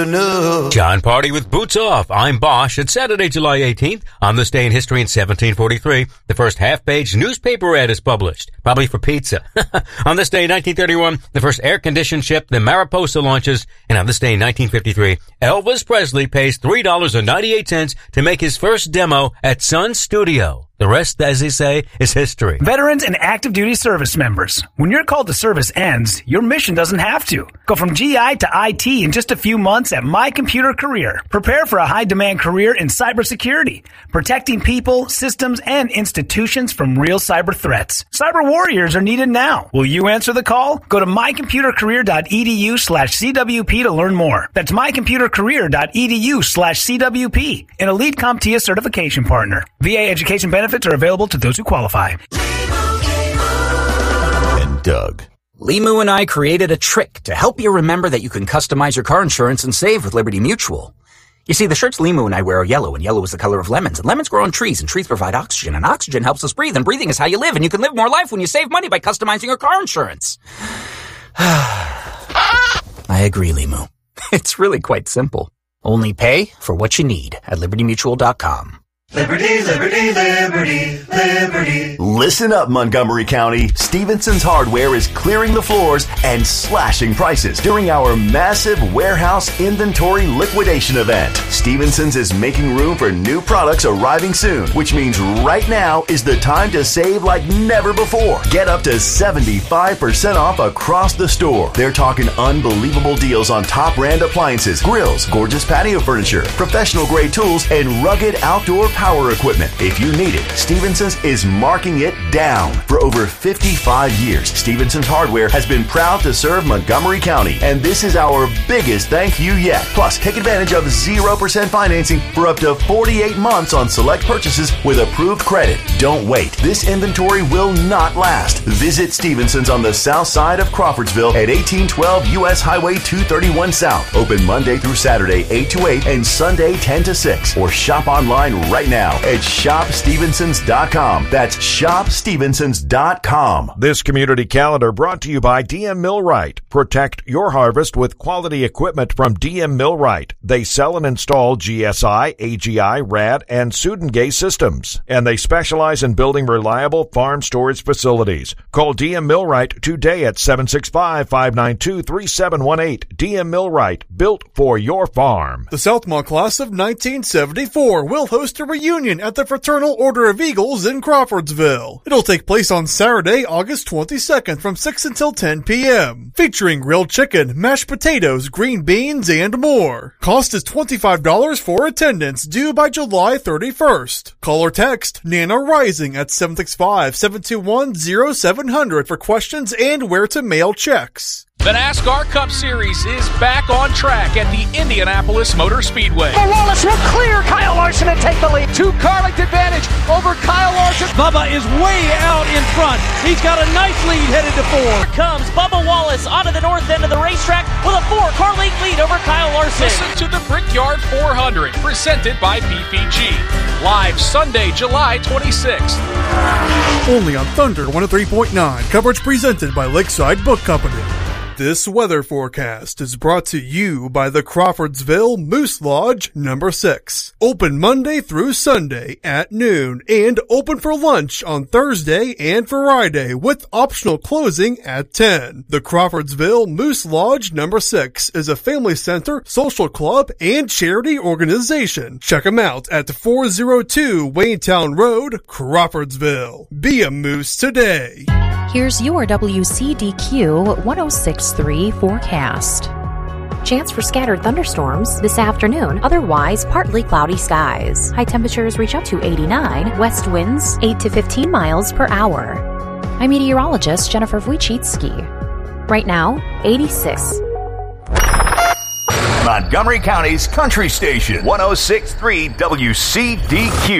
John Party with Boots Off. I'm Bosch. It's Saturday, July 18th. On this day in history in 1743, the first half-page newspaper ad is published, probably for pizza. On this day in 1931, the first air-conditioned ship, the Mariposa, launches. And on this day in 1953, Elvis Presley pays $3.98 to make his first demo at Sun Studio. The rest, as they say, is history. Veterans and active duty service members. When your call to service ends, your mission doesn't have to. Go from GI to IT in just a few months at My Computer Career. Prepare for a high-demand career in cybersecurity, protecting people, systems, and institutions from real cyber threats. Cyber warriors are needed now. Will you answer the call? Go to mycomputercareer.edu/CWP to learn more. That's mycomputercareer.edu/CWP, an elite CompTIA certification partner. VA education benefits are available to those who qualify. And Doug. Limu and I created a trick to help you remember that you can customize your car insurance and save with Liberty Mutual. You see, the shirts Limu and I wear are yellow, and yellow is the color of lemons, and lemons grow on trees, and trees provide oxygen, and oxygen helps us breathe, and breathing is how you live, and you can live more life when you save money by customizing your car insurance. I agree, Limu. It's really quite simple. Only pay for what you need at libertymutual.com. Liberty, liberty, liberty, liberty. Listen up, Montgomery County. Stevenson's Hardware is clearing the floors and slashing prices during our massive warehouse inventory liquidation event. Stevenson's is making room for new products arriving soon, which means right now is the time to save like never before. Get up to 75% off across the store. They're talking unbelievable deals on top brand appliances, grills, gorgeous patio furniture, professional grade tools, and rugged outdoor power equipment. If you need it, Stevenson's is marking it down. For over 55 years, Stevenson's Hardware has been proud to serve Montgomery County, and this is our biggest thank you yet. Plus, take advantage of 0% financing for up to 48 months on select purchases with approved credit. Don't wait. This inventory will not last. Visit Stevenson's on the south side of Crawfordsville at 1812 U.S. Highway 231 South. Open Monday through Saturday 8 to 8 and Sunday 10 to 6. Or shop online right now at shopstevensons.com. That's shopstevensons.com. This community calendar brought to you by DM Millwright. Protect your harvest with quality equipment from DM Millwright. They sell and install GSI, AGI, RAD, and Sudengay systems, and they specialize in building reliable farm storage facilities. Call DM Millwright today at 765-592-3718. DM Millwright, built for your farm. The Southmont class of 1974 will host a reunion at the Fraternal Order of Eagles in Crawfordsville. It'll take place on Saturday, August 22nd from 6 until 10 p.m., featuring grilled chicken, mashed potatoes, green beans, and more. Cost is $25 for attendance, due by July 31st. Call or text Nana Rising at 765-721-0700 for questions and where to mail checks. The NASCAR Cup Series is back on track at the Indianapolis Motor Speedway. Wallace will clear Kyle Larson and take the lead. Two-car length advantage over Kyle Larson. Bubba is way out in front. He's got a nice lead headed to 4. Here comes Bubba Wallace onto the north end of the racetrack with a 4-car length lead over Kyle Larson. Listen to the Brickyard 400, presented by PPG. Live Sunday, July 26th. Only on Thunder 103.9. Coverage presented by Lakeside Book Company. This weather forecast is brought to you by the Crawfordsville Moose Lodge No. 6. Open Monday through Sunday at noon and open for lunch on Thursday and Friday with optional closing at 10. The Crawfordsville Moose Lodge No. 6 is a family center, social club, and charity organization. Check them out at 402 Waynetown Road, Crawfordsville. Be a moose today. Here's your WCDQ 106.3 forecast. Chance for scattered thunderstorms this afternoon, otherwise partly cloudy skies. High temperatures reach up to 89, west winds 8 to 15 miles per hour. I'm meteorologist Jennifer Wojcicki. Right now, 86. Montgomery County's Country Station, 106.3 WCDQ.